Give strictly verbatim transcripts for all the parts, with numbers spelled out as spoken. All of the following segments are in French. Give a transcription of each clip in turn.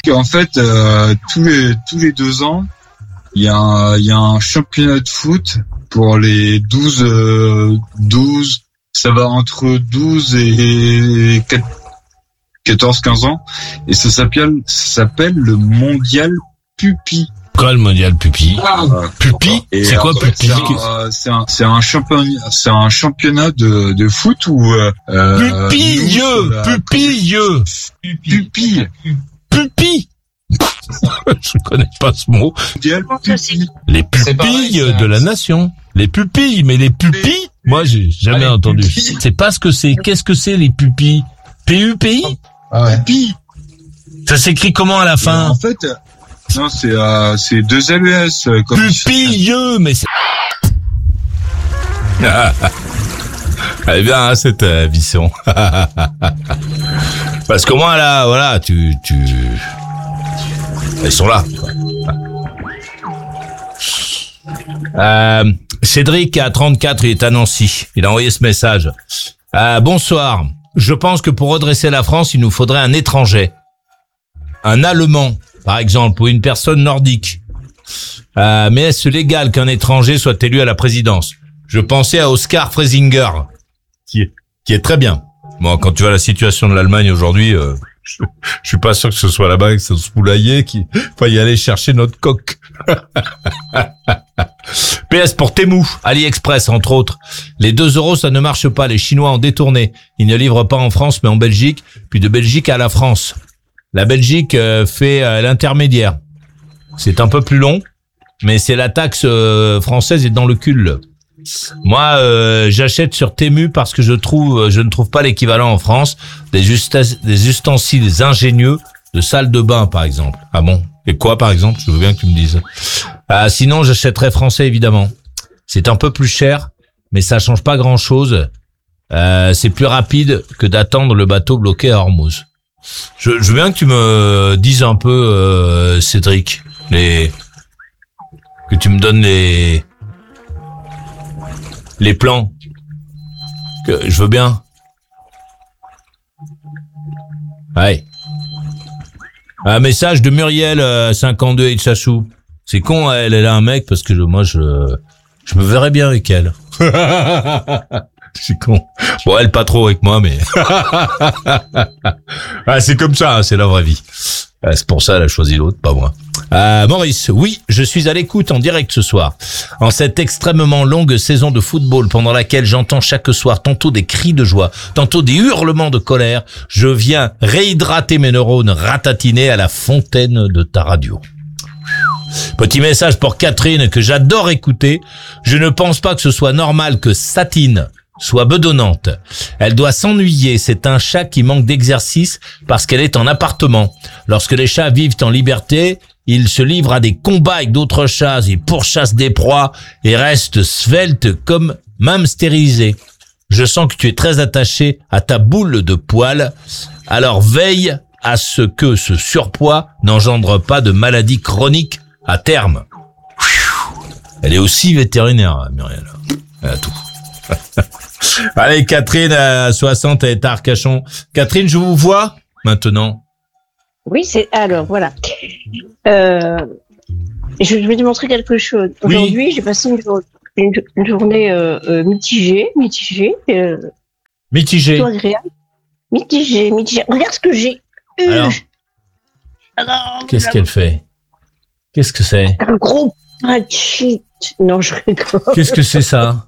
En fait, euh, tous les tous les deux ans, il y a un, il y a un championnat de foot pour les douze, euh, douze, ça va entre douze et quatorze, quinze ans, et ça s'appelle, ça s'appelle le mondial Pupi. Quoi le mondial Pupi? Ah, Pupi? C'est quoi fait, Pupi? C'est un, c'est un championnat, c'est un championnat de, de foot où, euh, Pupilleux, pupilleux, Pupi, Pupi. Je connais pas ce mot. mondial Pupi. Les pupilles de la nation. Les pupilles, mais les pupilles? Moi, j'ai jamais Ah, entendu. pupilles. C'est pas ce que c'est. Qu'est-ce que c'est les pupilles? P U P I? Ah ouais. Pupi. Ça s'écrit comment à la fin? En fait, non, c'est, euh, c'est deux L E S, euh, comme Pupilleux, mais c'est... Elle est bien, hein, cette euh, Visson. Parce qu'au moins, là, voilà, tu, tu... Elles sont là. Euh, Cédric, à trente-quatre, il est à Nancy. Il a envoyé ce message. Euh, bonsoir. Je pense que pour redresser la France, il nous faudrait un étranger. Un Allemand, par exemple, ou une personne nordique. Euh, mais est-ce légal qu'un étranger soit élu à la présidence? Je pensais à Oscar Freisinger, qui est, qui est très bien. Bon, quand tu vois la situation de l'Allemagne aujourd'hui, euh, je, je suis pas sûr que ce soit là-bas que ce soit Poulailler qui va y aller chercher notre coq. P S pour Temu, AliExpress entre autres. Les deux euros, ça ne marche pas. Les Chinois ont détourné. Ils ne livrent pas en France, mais en Belgique, puis de Belgique à la France. La Belgique euh, fait euh, l'intermédiaire. C'est un peu plus long, mais c'est la taxe euh, française est dans le cul. Moi, euh, j'achète sur Temu parce que je trouve, je ne trouve pas l'équivalent en France des, justas- des ustensiles ingénieux de salle de bain, par exemple. Ah bon? Et quoi, par exemple? Je veux bien que tu me dises. Ah, sinon, j'achèterais français, évidemment. C'est un peu plus cher, mais ça change pas grand-chose. Euh, c'est plus rapide que d'attendre le bateau bloqué à Hormuz. Je, je veux bien que tu me dises un peu, euh, Cédric, les, que tu me donnes les, les plans. Que je veux bien. Ouais. Un message de Muriel, euh, cinquante-deux et Chachou. C'est con, elle, elle a un mec parce que je, moi, je, je me verrais bien avec elle. C'est con. Bon, elle pas trop avec moi, mais ah, c'est comme ça, hein, c'est la vraie vie. Ah, c'est pour ça elle a choisi l'autre, pas moi. Euh, Maurice, oui, je suis à l'écoute en direct ce soir. En cette extrêmement longue saison de football pendant laquelle j'entends chaque soir tantôt des cris de joie, tantôt des hurlements de colère, je viens réhydrater mes neurones ratatinés à la fontaine de ta radio. Petit message pour Catherine que j'adore écouter. Je ne pense pas que ce soit normal que Satine soit bedonnante. Elle doit s'ennuyer. C'est un chat qui manque d'exercice parce qu'elle est en appartement. Lorsque les chats vivent en liberté, ils se livrent à des combats avec d'autres chats. Ils pourchassent des proies et restent sveltes comme même stérilisés. Je sens que tu es très attaché à ta boule de poils. Alors veille à ce que ce surpoids n'engendre pas de maladies chroniques à terme. Elle est aussi vétérinaire, Muriel. Elle a tout. Allez, Catherine, à soixante, elle est à Arcachon. Catherine, je vous vois maintenant. Oui, c'est alors voilà. Euh, je vais te montrer quelque chose. Aujourd'hui, oui. J'ai passé une, jour, une, une journée euh, euh, mitigée, mitigée. Euh, mitigée. Agréable. Mitigée, mitigée. Regarde ce que j'ai eu. Alors, Alors qu'est-ce là, qu'elle fait? Qu'est-ce que c'est? Un gros pain de shit. Non, je rigole. Qu'est-ce que c'est ça?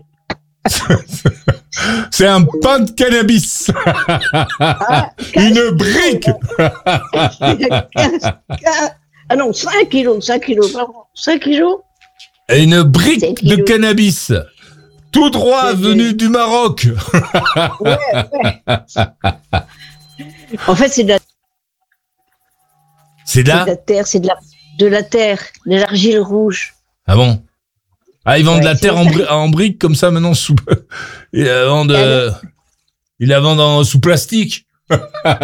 C'est un pain de cannabis. Ah, une brique. Ah non, cinq kilos, cinq kilos, pardon, cinq kilos. Une brique de cannabis. Tout droit venu du Maroc. Ouais, ouais. En fait, c'est de la... C'est de la... C'est de la terre, c'est de la, de la terre, de l'argile rouge. Ah bon? Ah, ils vendent ouais, de la terre en, bri- en briques comme ça maintenant sous. Ils la vendent. Euh... Ils la vendent en... sous plastique. Ouais.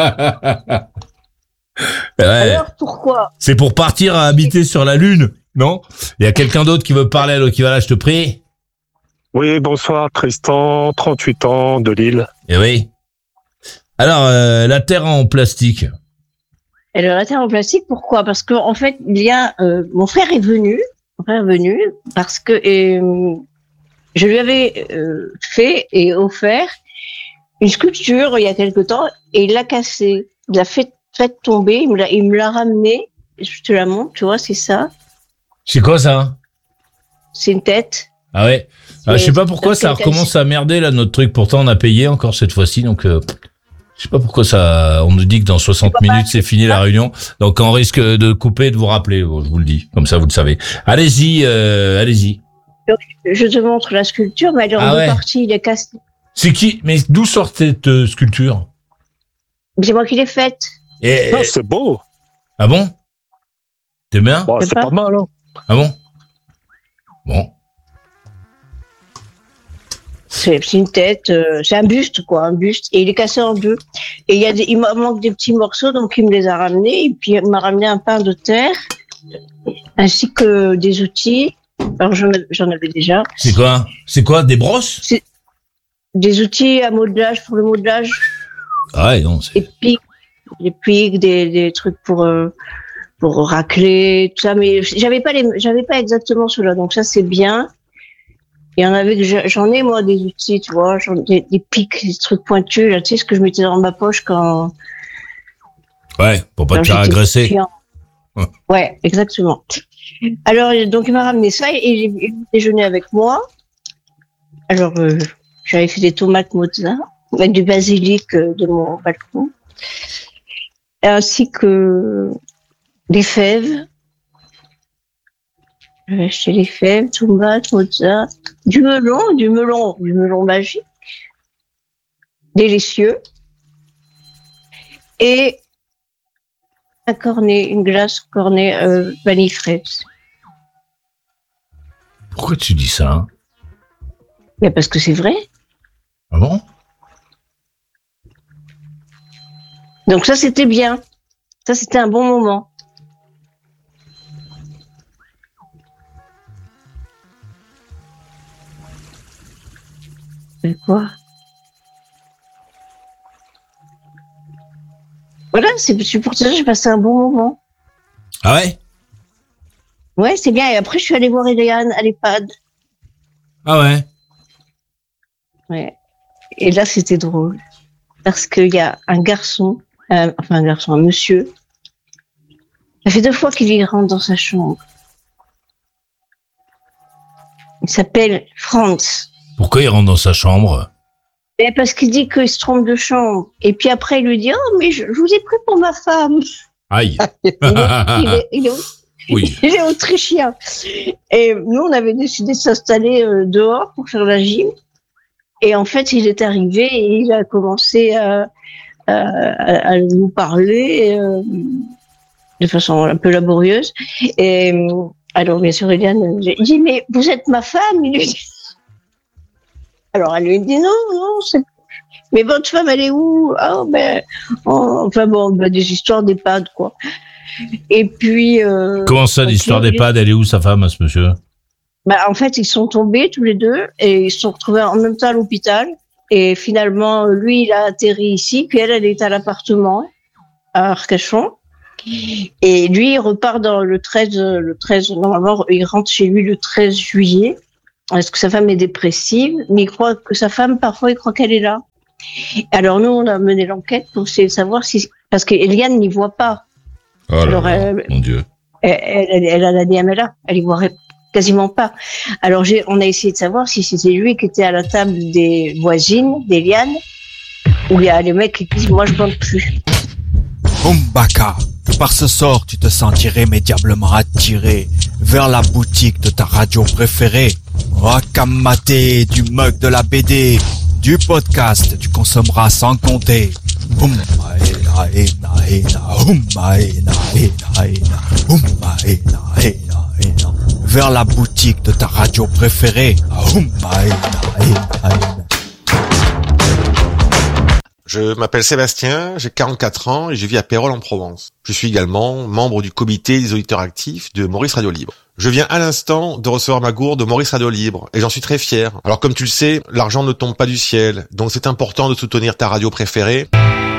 Alors pourquoi? C'est pour partir à habiter sur la Lune, non? Il y a quelqu'un d'autre qui veut parler, alors qui va là, je te prie. Oui, bonsoir, Tristan, trente-huit ans, de Lille. Eh oui. Alors, euh, la terre en plastique. Elle a la terre en plastique. Pourquoi? Parce que en fait, il y a euh, mon frère est venu, mon frère est venu parce que euh, je lui avais euh, fait et offert une sculpture il y a quelque temps et il l'a cassée. Il l'a fait, fait tomber, il me l'a, il me l'a ramené. Je te la montre, tu vois, c'est ça. C'est quoi ça? C'est une tête. Ah ouais. Ah, je sais pas pourquoi ça recommence à merder là notre truc. Pourtant on a payé encore cette fois-ci, donc euh, je sais pas pourquoi ça. On nous dit que dans soixante minutes c'est fini la réunion, donc on risque de couper et de vous rappeler. Bon, je vous le dis, comme ça vous le savez. Allez-y, euh, allez-y. Donc, je te montre la sculpture, mais elle est en Ah deux ouais. parties, il est cassé. C'est qui? Mais d'où sort cette euh, sculpture? C'est moi qui l'ai faite. Et... Ah, c'est beau. Ah bon? T'es bien? Bon, C'est c'est pas- pas mal, hein. Ah bon? Bon. C'est, c'est une tête, euh, c'est un buste, quoi, un buste. Et il est cassé en deux. Et il y a des, il me manque des petits morceaux, donc il me les a ramenés. Et puis il m'a ramené un pain de terre, ainsi que des outils. Alors j'en, av- j'en avais déjà. C'est quoi? C'est quoi? Des brosses? Des outils à modelage, pour le modelage. Ah ouais, non, c'est... Des pics, des pics, des, des trucs pour, euh, pour racler, tout ça. Mais j'avais pas les, j'avais pas exactement cela. Donc ça, c'est bien. Il y en avait que je- j'en ai, moi, des outils, tu vois, j'en, des, des pics, des trucs pointus, là, tu sais, ce que je mettais dans ma poche quand, Ouais, pour pas quand te faire j'étais agresser. étudiant. Ouais. Ouais, exactement. Alors, donc, il m'a ramené ça et j'ai il déjeuné avec moi. Alors, euh, j'avais fait des tomates mozza avec du basilic euh, de mon balcon, ainsi que des fèves. J'avais acheté les fèves, tomates, mozza, du melon, du melon, du melon magique, délicieux, et un cornet, une glace cornet euh, vanille fraise. Pourquoi tu dis ça, hein? Mais parce que c'est vrai. Ah bon? Donc ça, c'était bien. Ça, c'était un bon moment. C'est quoi? Voilà, c'est c'est pour ça que j'ai passé un bon moment. Ah ouais? Ouais, c'est bien. Et après, je suis allée voir Eliane à l'EHPAD. Ah ouais? Ouais. Et là, c'était drôle. Parce qu'il y a un garçon, euh, enfin un garçon, un monsieur. Ça fait deux fois qu'il y rentre dans sa chambre. Il s'appelle Franz. Pourquoi il rentre dans sa chambre? Et parce qu'il dit qu'il se trompe de chambre. Et puis après, il lui dit, oh, mais je, je vous ai pris pour ma femme. Aïe. Il est, il est, il est, Oui. il est autrichien. Et nous, on avait décidé de s'installer euh, dehors pour faire la gym. Et en fait, il est arrivé et il a commencé à, à, à nous parler euh, de façon un peu laborieuse. Et euh, alors, bien sûr, Eliane, j'ai dit, mais vous êtes ma femme? Il lui dit. Alors, elle lui dit, non, non, c'est... Mais votre femme, elle est où? Ah, ben, oh, enfin bon, ben, des histoires d'EHPAD, quoi. Et puis... Euh, Comment ça, l'histoire puis, d'EHPAD? Elle est où, sa femme, à ce monsieur? Bah, en fait, ils sont tombés tous les deux et ils se sont retrouvés en même temps à l'hôpital. Et finalement, lui, il a atterri ici, puis elle, elle est à l'appartement à Arcachon. Et lui, il repart dans le treize, le treize, normalement, il rentre chez lui le treize juillet. Parce que sa femme est dépressive, mais il croit que sa femme, parfois, il croit qu'elle est là. Alors nous, on a mené l'enquête pour essayer de savoir si, parce qu'Eliane n'y voit pas. Oh là Alors, là, elle, mon Dieu. Elle, elle, elle a la D M L A, elle y voit quasiment pas. Alors j'ai, on a essayé de savoir si c'était lui qui était à la table des voisines d'Eliane, où il y a les mecs qui disent moi je bande plus. Umbaka, que par ce sort tu te sens irrémédiablement attiré vers la boutique de ta radio préférée. Wakamaté, du mug de la B D, du podcast, tu consommeras sans compter. Umma ena ena, umma ena ena ena, umma ena ena ena. Vers la boutique de ta radio préférée. Umma ena ena ena. Je m'appelle Sébastien, j'ai quarante-quatre ans et je vis à Pérols en Provence. Je suis également membre du comité des auditeurs actifs de Maurice Radio Libre. Je viens à l'instant de recevoir ma gourde de Maurice Radio Libre et j'en suis très fier. Alors comme tu le sais, l'argent ne tombe pas du ciel, donc c'est important de soutenir ta radio préférée.